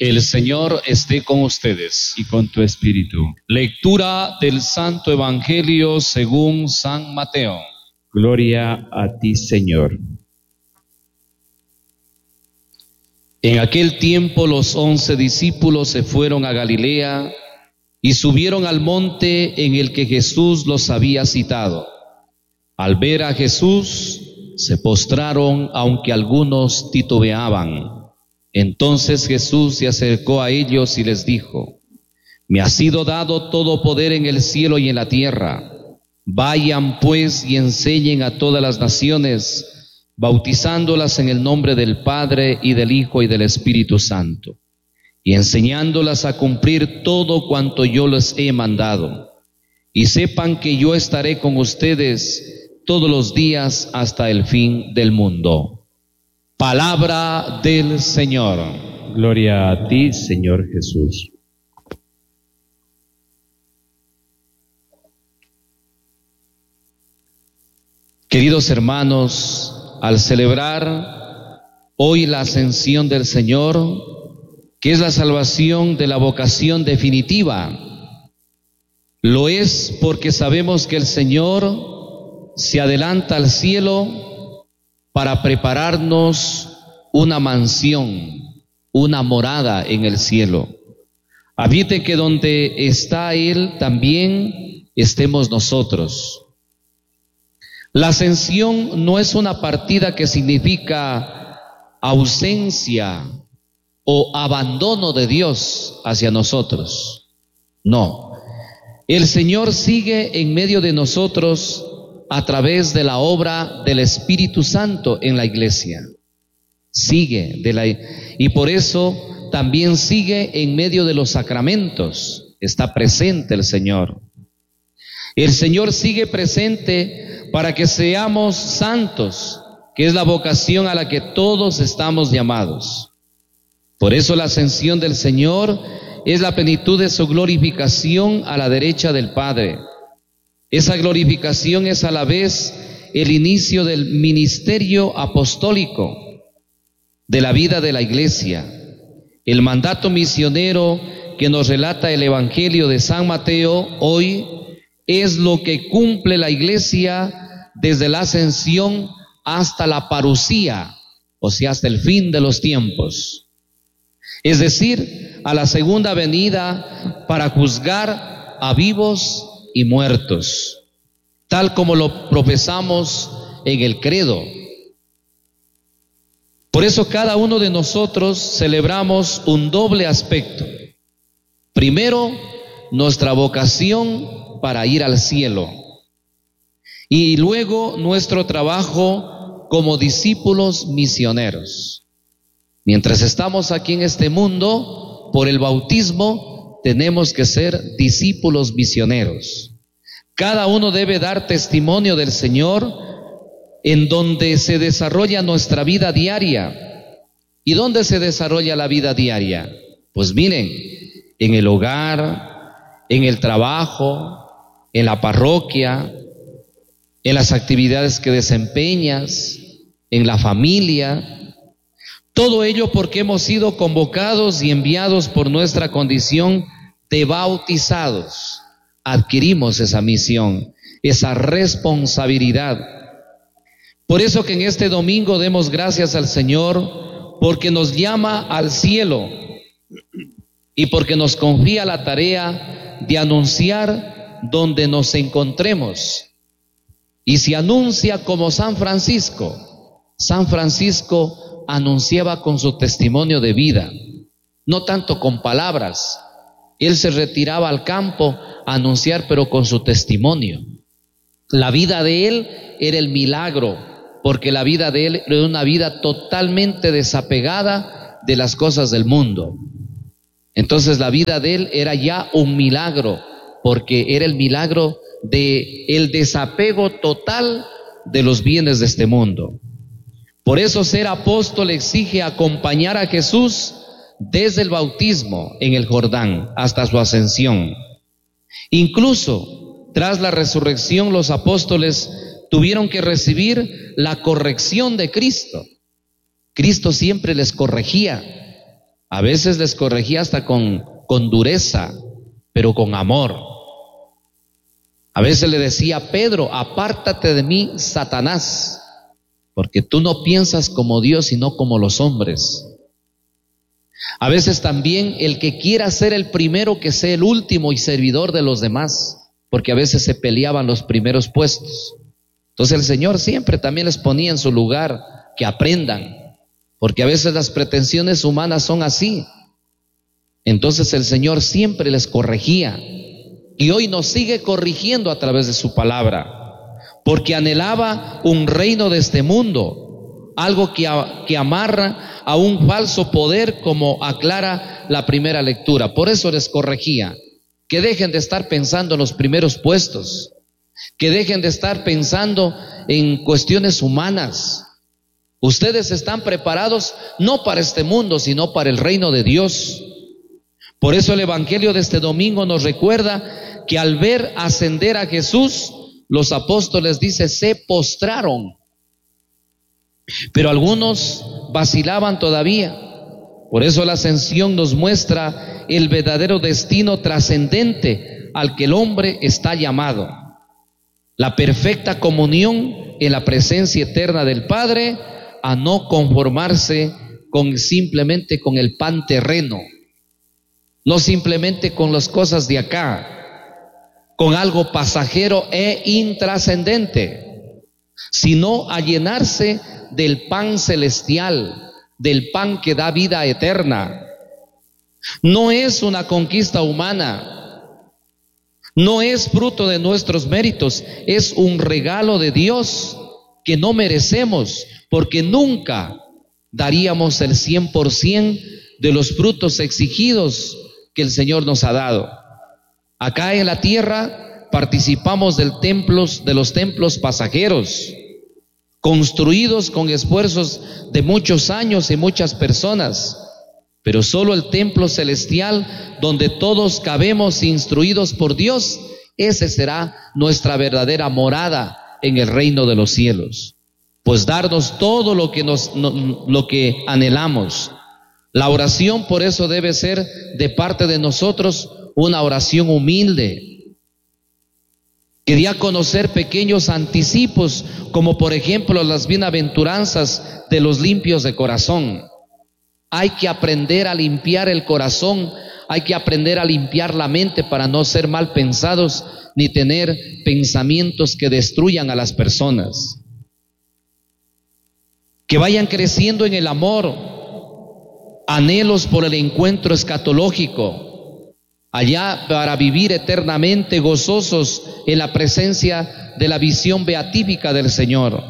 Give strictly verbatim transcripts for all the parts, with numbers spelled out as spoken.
El Señor esté con ustedes. Y con tu espíritu. Lectura del Santo Evangelio según San Mateo. Gloria a ti, Señor. En aquel tiempo los once discípulos se fueron a Galilea y subieron al monte en el que Jesús los había citado. Al ver a Jesús, se postraron, aunque algunos titubeaban. Entonces Jesús se acercó a ellos y les dijo: Me ha sido dado todo poder en el cielo y en la tierra. Vayan pues y enseñen a todas las naciones, bautizándolas en el nombre del Padre y del Hijo y del Espíritu Santo, y enseñándolas a cumplir todo cuanto yo les he mandado. Y sepan que yo estaré con ustedes todos los días hasta el fin del mundo. Palabra del Señor. Gloria a ti, Señor Jesús. Queridos hermanos, al celebrar hoy la ascensión del Señor, que es la salvación de la vocación definitiva, lo es porque sabemos que el Señor se adelanta al cielo para prepararnos una mansión, una morada en el cielo. Habite que donde está Él también estemos nosotros. La ascensión no es una partida que significa ausencia o abandono de Dios hacia nosotros. No, el Señor sigue en medio de nosotros a través de la obra del Espíritu Santo en la iglesia. Sigue de la, y por eso también sigue en medio de los sacramentos. Está presente el Señor. El Señor sigue presente para que seamos santos, que es la vocación a la que todos estamos llamados. Por eso la ascensión del Señor es la plenitud de su glorificación a la derecha del Padre. Esa glorificación es a la vez el inicio del ministerio apostólico, de la vida de la iglesia. El mandato misionero que nos relata el Evangelio de San Mateo hoy es lo que cumple la iglesia desde la ascensión hasta la parucía, o sea, hasta el fin de los tiempos. Es decir, a la segunda venida para juzgar a vivos y muertos, tal como lo profesamos en el credo. Por eso cada uno de nosotros celebramos un doble aspecto. Primero, nuestra vocación para ir al cielo, y luego nuestro trabajo como discípulos misioneros. Mientras estamos aquí en este mundo, por el bautismo, tenemos que ser discípulos misioneros. Cada uno debe dar testimonio del Señor en donde se desarrolla nuestra vida diaria. ¿Y dónde se desarrolla la vida diaria? Pues miren, en el hogar, en el trabajo, en la parroquia, en las actividades que desempeñas, en la familia. Todo ello porque hemos sido convocados y enviados por nuestra condición de bautizados. Adquirimos esa misión, esa responsabilidad. Por eso que en este domingo demos gracias al Señor, porque nos llama al cielo y porque nos confía la tarea de anunciar donde nos encontremos. Y se anuncia como San Francisco. San Francisco anunciaba con su testimonio de vida, no tanto con palabras. Él se retiraba al campo a anunciar, pero con su testimonio. La vida de él era el milagro, porque la vida de él era una vida totalmente desapegada de las cosas del mundo. Entonces la vida de él era ya un milagro, porque era el milagro de el desapego total de los bienes de este mundo. Por eso ser apóstol exige acompañar a Jesús desde el bautismo en el Jordán hasta su ascensión. Incluso tras la resurrección los apóstoles tuvieron que recibir la corrección de Cristo. Cristo siempre les corregía. A veces les corregía hasta con, con dureza, pero con amor. A veces le decía a Pedro: apártate de mí, Satanás, porque tú no piensas como Dios, sino como los hombres. A veces también el que quiera ser el primero, que sea el último y servidor de los demás, porque a veces se peleaban los primeros puestos. Entonces el Señor siempre también les ponía en su lugar, que aprendan, porque a veces las pretensiones humanas son así. Entonces el Señor siempre les corregía, y hoy nos sigue corrigiendo a través de su palabra, porque anhelaba un reino de este mundo, algo que, a, que amarra a un falso poder, como aclara la primera lectura. Por eso les corregía, que dejen de estar pensando en los primeros puestos, que dejen de estar pensando en cuestiones humanas. Ustedes están preparados no para este mundo, sino para el reino de Dios. Por eso el Evangelio de este domingo nos recuerda que al ver ascender a Jesús, los apóstoles, dice, se postraron. Pero algunos vacilaban todavía. Por eso la ascensión nos muestra el verdadero destino trascendente al que el hombre está llamado: la perfecta comunión en la presencia eterna del Padre, a no conformarse con simplemente con el pan terreno, no simplemente con las cosas de acá, con algo pasajero e intrascendente, sino a llenarse del pan celestial, del pan que da vida eterna. No es una conquista humana, no es fruto de nuestros méritos, es un regalo de Dios que no merecemos, porque nunca daríamos el cien por ciento de los frutos exigidos que el Señor nos ha dado. Acá en la tierra participamos del templos, de los templos pasajeros, construidos con esfuerzos de muchos años y muchas personas, pero solo el templo celestial, donde todos cabemos instruidos por Dios, ese será nuestra verdadera morada en el reino de los cielos. Pues darnos todo lo que nos, no, lo que anhelamos. La oración, por eso, debe ser de parte de nosotros una oración humilde. Quería conocer pequeños anticipos, como por ejemplo las bienaventuranzas de los limpios de corazón. Hay que aprender a limpiar el corazón, hay que aprender a limpiar la mente para no ser mal pensados ni tener pensamientos que destruyan a las personas. Que vayan creciendo en el amor, anhelos por el encuentro escatológico, allá para vivir eternamente gozosos en la presencia de la visión beatífica del Señor.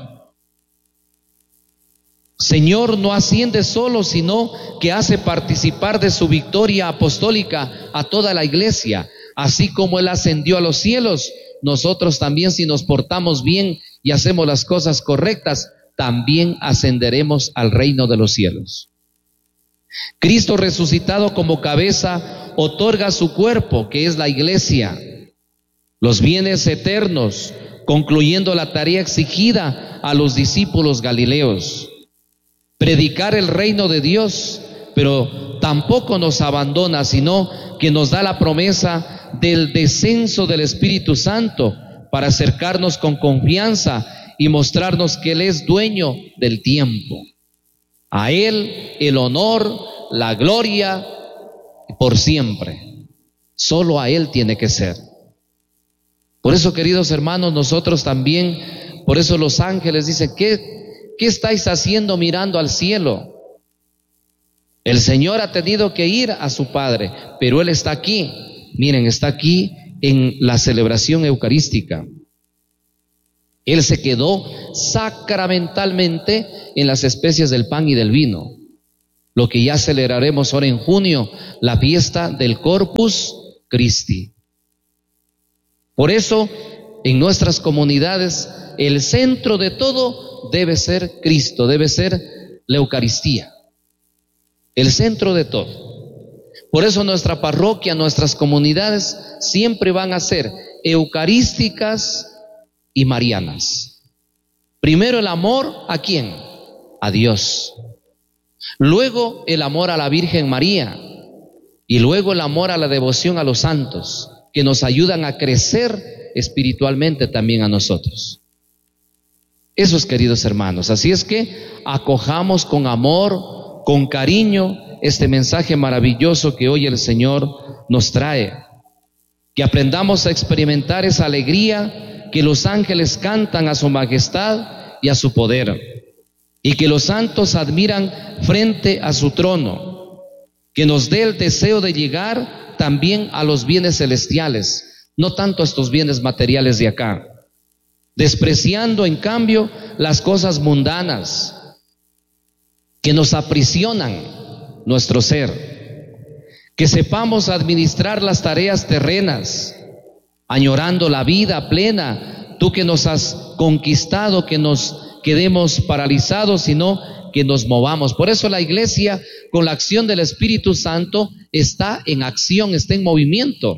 Señor no asciende solo, sino que hace participar de su victoria apostólica a toda la iglesia. Así como Él ascendió a los cielos, nosotros también, si nos portamos bien y hacemos las cosas correctas, también ascenderemos al reino de los cielos. Cristo resucitado como cabeza otorga su cuerpo, que es la iglesia, los bienes eternos, concluyendo la tarea exigida a los discípulos galileos: predicar el reino de Dios, pero tampoco nos abandona, sino que nos da la promesa del descenso del Espíritu Santo para acercarnos con confianza y mostrarnos que Él es dueño del tiempo. A Él el honor, la gloria por siempre. Solo a Él tiene que ser. Por eso, queridos hermanos, nosotros también, por eso los ángeles dicen: ¿qué, qué estáis haciendo mirando al cielo? El Señor ha tenido que ir a su Padre, pero Él está aquí. Miren, está aquí en la celebración eucarística. Él se quedó sacramentalmente en las especies del pan y del vino, lo que ya celebraremos ahora en junio, la fiesta del Corpus Christi. Por eso, en nuestras comunidades, el centro de todo debe ser Cristo, debe ser la Eucaristía, el centro de todo. Por eso nuestra parroquia, nuestras comunidades siempre van a ser eucarísticas y marianas. Primero el amor, ¿a quién? A Dios. luego el amor a la Virgen María y luego el amor a la devoción a los santos, que nos ayudan a crecer espiritualmente también a nosotros. Eso es, queridos hermanos. Así es que acojamos con amor, con cariño, este mensaje maravilloso que hoy el Señor nos trae. Que aprendamos a experimentar esa alegría que los ángeles cantan a su majestad y a su poder, y que los santos admiran frente a su trono. Que nos dé el deseo de llegar también a los bienes celestiales, no tanto a estos bienes materiales de acá, despreciando en cambio las cosas mundanas que nos aprisionan nuestro ser. Que sepamos administrar las tareas terrenas, añorando la vida plena, tú que nos has conquistado, que nos quedemos paralizados, sino que nos movamos. Por eso la iglesia, con la acción del Espíritu Santo, está en acción, está en movimiento.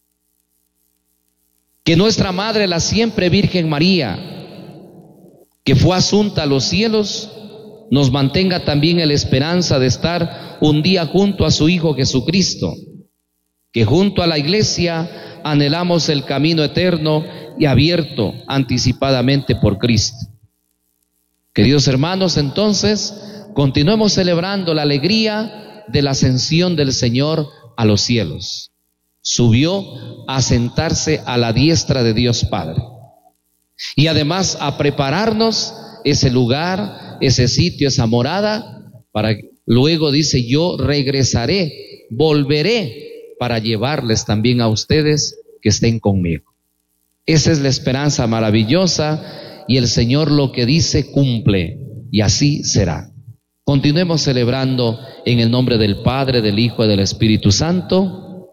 Que nuestra Madre, la siempre Virgen María, que fue asunta a los cielos, nos mantenga también en la esperanza de estar un día junto a su Hijo Jesucristo, que junto a la iglesia anhelamos el camino eterno y abierto anticipadamente por Cristo. Queridos hermanos, entonces, continuemos celebrando la alegría de la ascensión del Señor a los cielos. Subió a sentarse a la diestra de Dios Padre. Y además a prepararnos ese lugar, ese sitio, esa morada, para que luego dice, yo regresaré, volveré para llevarles también a ustedes que estén conmigo. Esa es la esperanza maravillosa. Y el Señor lo que dice cumple, y así será. Continuemos celebrando en el nombre del Padre, del Hijo y del Espíritu Santo.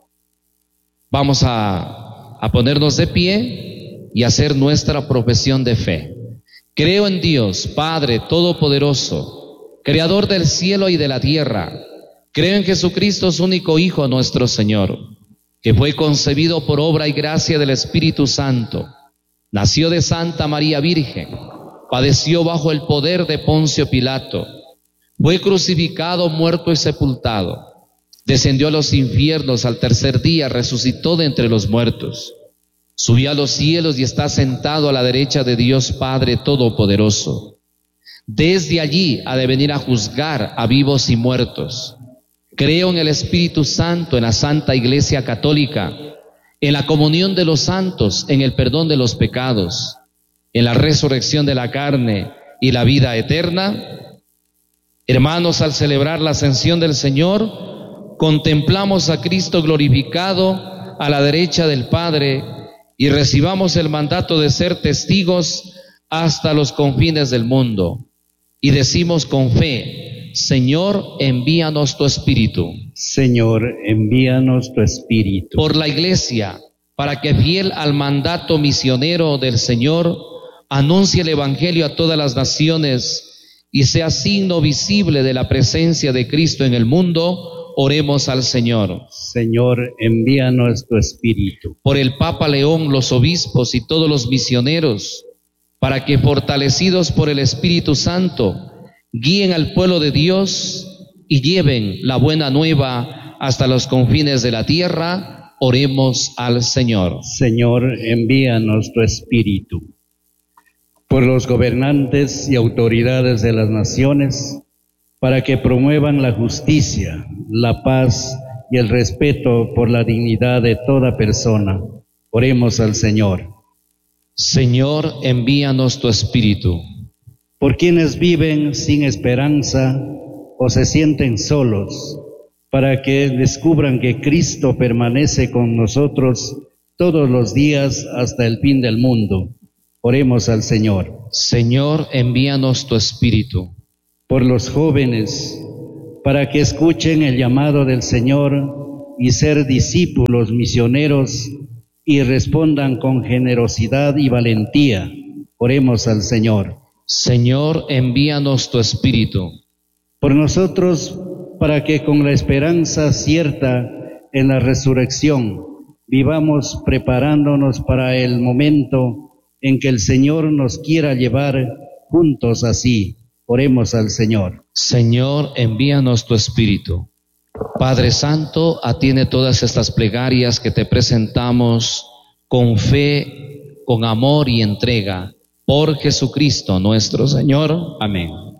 Vamos a, a ponernos de pie y hacer nuestra profesión de fe. Creo en Dios, Padre Todopoderoso, Creador del cielo y de la tierra. Creo en Jesucristo, su único Hijo, nuestro Señor, que fue concebido por obra y gracia del Espíritu Santo. Nació de Santa María Virgen, padeció bajo el poder de Poncio Pilato, fue crucificado, muerto y sepultado, descendió a los infiernos, al tercer día resucitó de entre los muertos, subió a los cielos y está sentado a la derecha de Dios Padre Todopoderoso. Desde allí ha de venir a juzgar a vivos y muertos. Creo en el Espíritu Santo, en la Santa Iglesia Católica, en la comunión de los santos, en el perdón de los pecados, en la resurrección de la carne y la vida eterna. Hermanos, al celebrar la ascensión del Señor, contemplamos a Cristo glorificado a la derecha del Padre y recibamos el mandato de ser testigos hasta los confines del mundo. Y decimos con fe, Señor, envíanos tu Espíritu. Señor, envíanos tu Espíritu. Por la Iglesia, para que fiel al mandato misionero del Señor, anuncie el Evangelio a todas las naciones y sea signo visible de la presencia de Cristo en el mundo, oremos al Señor. Señor, envíanos tu Espíritu. Por el Papa León, los obispos y todos los misioneros, para que fortalecidos por el Espíritu Santo, guíen al pueblo de Dios y lleven la buena nueva hasta los confines de la tierra, oremos al Señor. Señor, envíanos tu Espíritu. Por los gobernantes y autoridades de las naciones, para que promuevan la justicia, la paz y el respeto por la dignidad de toda persona, oremos al Señor. Señor, envíanos tu Espíritu. Por quienes viven sin esperanza o se sienten solos, para que descubran que Cristo permanece con nosotros todos los días hasta el fin del mundo. Oremos al Señor. Señor, envíanos tu Espíritu. Por los jóvenes, para que escuchen el llamado del Señor y ser discípulos misioneros y respondan con generosidad y valentía. Oremos al Señor. Señor, envíanos tu Espíritu. Por nosotros, para que con la esperanza cierta en la resurrección, vivamos preparándonos para el momento en que el Señor nos quiera llevar juntos así. Oremos al Señor. Señor, envíanos tu Espíritu. Padre Santo, atiende todas estas plegarias que te presentamos con fe, con amor y entrega, por Jesucristo nuestro Señor. Amén.